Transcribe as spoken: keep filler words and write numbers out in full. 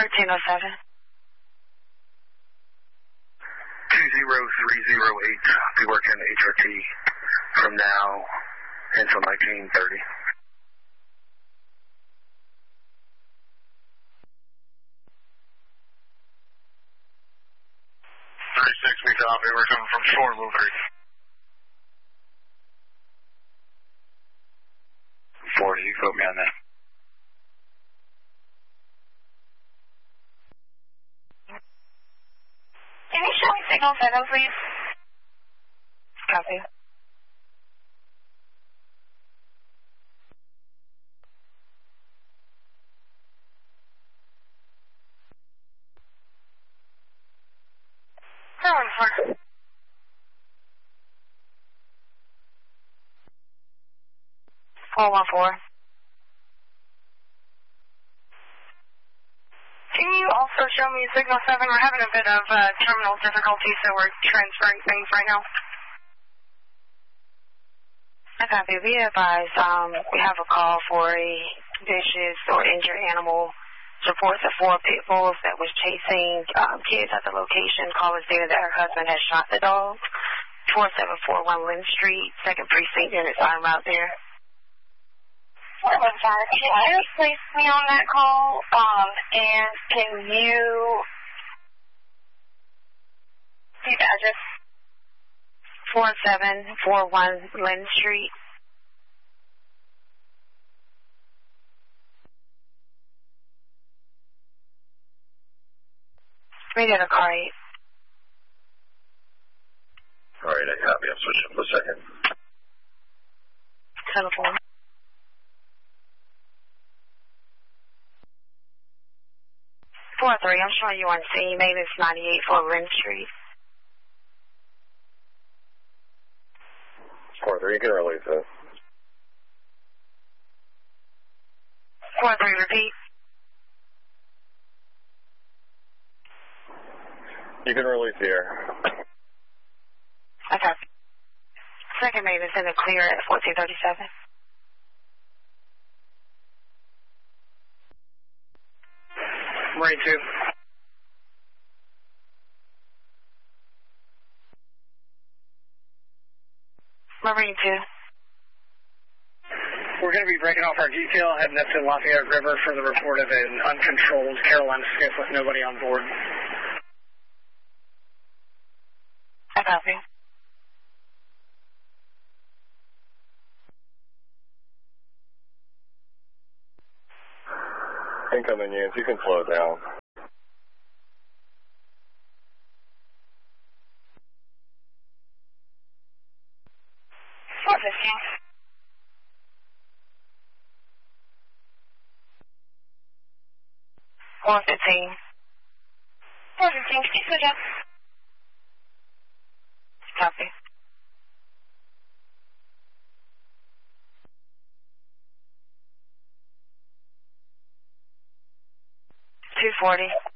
fourteen oh seven. two zero three zero eight. Be working H R T from now until nineteen thirty. thirty-six, we copy. We're coming from shore, move three. forty, you quote me on that. Can you show me signal seven, please? Copy. Seven, four. Four one four. Can you also show me signal seven? We're having a bit of uh, terminal difficulty, so we're transferring things right now. I copy. Be advised, um, we have a call for a vicious or injured animal. Reports of four pit bulls that was chasing um, kids at the location. Caller stated that her husband has shot the dogs. four seven four one Lynn Street, second precinct units I'm out there. four one five, can you place me on that call? Um, and can you see the address? four seven four one Lynn Street. We did a car eight. All right, I copy. I'm switching for a second. Telephone. four three, I'm showing you on scene. Maintenance ninety-eight for Lynn Street. four three, you can release it. four three, repeat. You can release the air. Okay. Second maintenance in the clear at fourteen thirty-seven. Marine two. Marine two. We're going to be breaking off our detail, heading up to Lafayette River for the report of an uncontrolled Carolina skiff with nobody on board. I copy. Incoming units, you can slow it down. four fifteen. four fifteen. four fifteen, can you switch up? Copy. two forty.